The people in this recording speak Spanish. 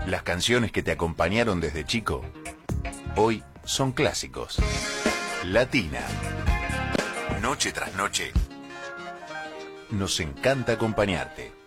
Las canciones que te acompañaron desde chico, hoy son clásicos. Latina. Noche tras noche, nos encanta acompañarte.